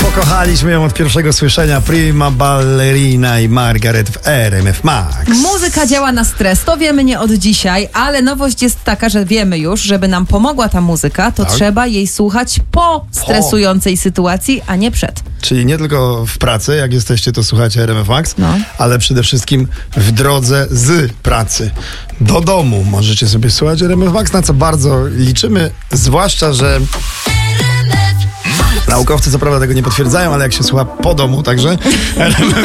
Pokochaliśmy ją od pierwszego słyszenia. Prima Ballerina i Margaret w RMF Max. Muzyka działa na stres, to wiemy nie od dzisiaj, ale nowość jest taka, że wiemy już, żeby nam pomogła ta muzyka, to trzeba jej słuchać po stresującej sytuacji, a nie przed. Czyli nie tylko w pracy, jak jesteście, to słuchacie RMF Max, ale przede wszystkim w drodze z pracy do domu możecie sobie słuchać RMF Max, na co bardzo liczymy, zwłaszcza, że naukowcy co prawda tego nie potwierdzają, ale jak się słucha po domu, także RMF